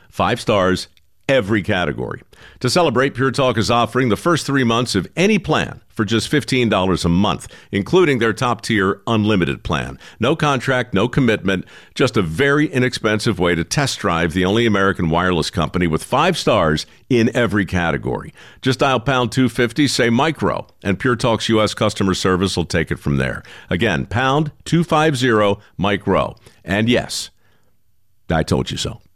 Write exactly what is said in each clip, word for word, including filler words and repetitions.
Five stars, every category. To celebrate, Pure Talk is offering the first three months of any plan for just fifteen dollars a month, including their top-tier unlimited plan. No contract, no commitment, just a very inexpensive way to test drive the only American wireless company with five stars in every category. Just dial pound two fifty, say micro, and Pure Talk's U S customer service will take it from there. Again, pound two fifty, micro. And yes, I told you so.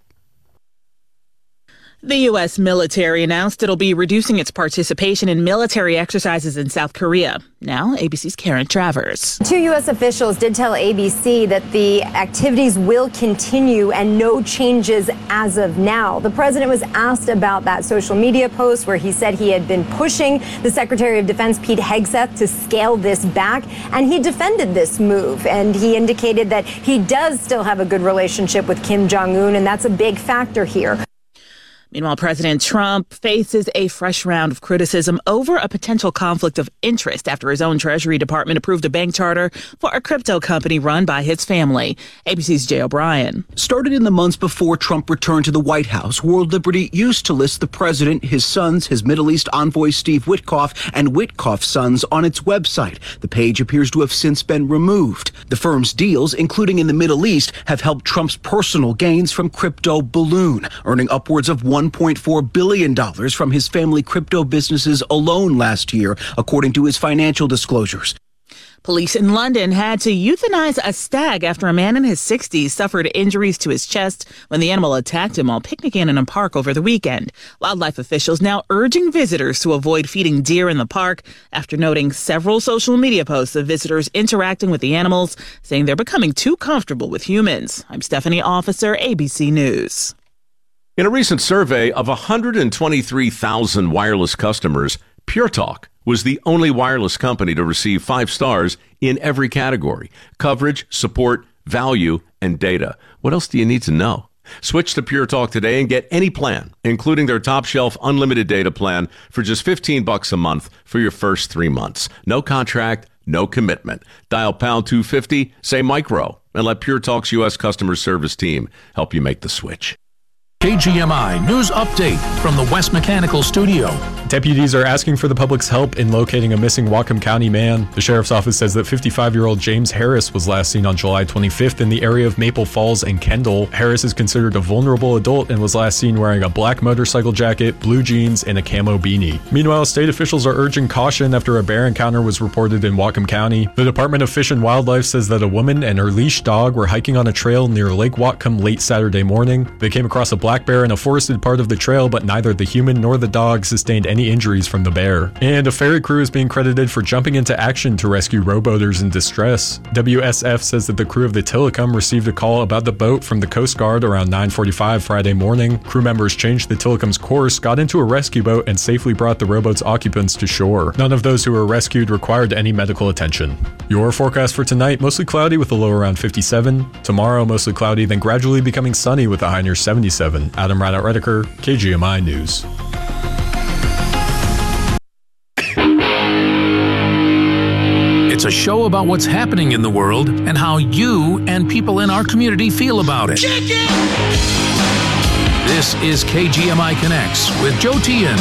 The U S military announced it'll be reducing its participation in military exercises in South Korea. Now, A B C's Karen Travers. Two U S officials did tell A B C that the activities will continue and no changes as of now. The president was asked about that social media post where he said he had been pushing the Secretary of Defense, Pete Hegseth, to scale this back, and he defended this move. And he indicated that he does still have a good relationship with Kim Jong-un, and that's a big factor here. Meanwhile, President Trump faces a fresh round of criticism over a potential conflict of interest after his own Treasury Department approved a bank charter for a crypto company run by his family. A B C's Jay O'Brien. Started in the months before Trump returned to the White House, World Liberty used to list the president, his sons, his Middle East envoy Steve Witkoff, and Witkoff's sons on its website. The page appears to have since been removed. The firm's deals, including in the Middle East, have helped Trump's personal gains from crypto balloon, earning upwards of one point four billion dollars from his family crypto businesses alone last year, according to his financial disclosures. Police in London had to euthanize a stag after a man in his sixties suffered injuries to his chest when the animal attacked him while picnicking in a park over the weekend. Wildlife officials now urging visitors to avoid feeding deer in the park after noting several social media posts of visitors interacting with the animals, saying they're becoming too comfortable with humans. I'm Stephanie Officer, A B C News. In a recent survey of one hundred twenty-three thousand wireless customers, Pure Talk was the only wireless company to receive five stars in every category: coverage, support, value, and data. What else do you need to know? Switch to Pure Talk today and get any plan, including their top shelf unlimited data plan, for just fifteen bucks a month for your first three months. No contract, no commitment. Dial pound two fifty, say micro, and let Pure Talk's U S customer service team help you make the switch. K G M I News Update from the West Mechanical Studio. Deputies are asking for the public's help in locating a missing Whatcom County man. The sheriff's office says that fifty-five-year-old James Harris was last seen on July twenty-fifth in the area of Maple Falls and Kendall. Harris is considered a vulnerable adult and was last seen wearing a black motorcycle jacket, blue jeans, and a camo beanie. Meanwhile, state officials are urging caution after a bear encounter was reported in Whatcom County. The Department of Fish and Wildlife says that a woman and her leash dog were hiking on a trail near Lake Whatcom late Saturday morning. They came across a black bear in a forested part of the trail, but neither the human nor the dog sustained any injuries from the bear. And a ferry crew is being credited for jumping into action to rescue rowboaters in distress. W S F says that the crew of the Tillicum received a call about the boat from the Coast Guard around nine forty-five Friday morning. Crew members changed the Tillicum's course, got into a rescue boat, and safely brought the rowboat's occupants to shore. None of those who were rescued required any medical attention. Your forecast for tonight: mostly cloudy with a low around fifty-seven. Tomorrow, mostly cloudy, then gradually becoming sunny with a high near seventy-seven. Adam Reinert-Redeker, K G M I News. It's a show about what's happening in the world and how you and people in our community feel about it. This is K G M I Connects with Joe Tian.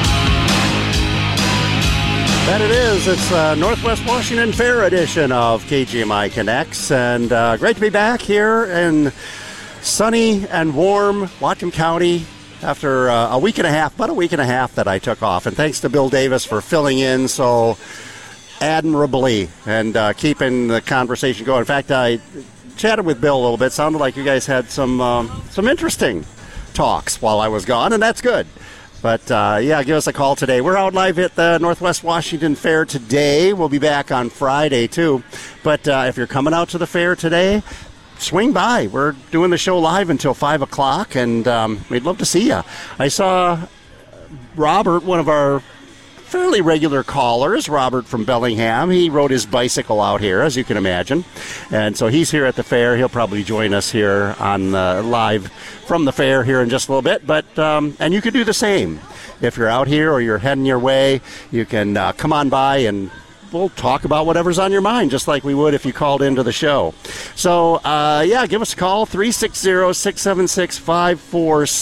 That it is. It's uh, Northwest Washington Fair edition of K G M I Connects, and uh, great to be back here in sunny and warm Whatcom County after uh, a week and a half, about a week and a half that I took off. And thanks to Bill Davis for filling in so admirably and uh, keeping the conversation going. In fact, I chatted with Bill a little bit. Sounded like you guys had some um, some interesting talks while I was gone, and that's good. But, uh, yeah, give us a call today. We're out live at the Northwest Washington Fair today. We'll be back on Friday, too. But uh, if you're coming out to the fair today, swing by. We're doing the show live until five o'clock, and um, we'd love to see you. I saw Robert, one of our fairly regular callers, Robert from Bellingham. He rode his bicycle out here, as you can imagine. And so he's here at the fair. He'll probably join us here on uh, live from the fair here in just a little bit. But um, and you can do the same. If you're out here or you're heading your way, you can uh, come on by and we'll talk about whatever's on your mind, just like we would if you called into the show. So, uh, yeah, give us a call, three six zero, six seven six, five four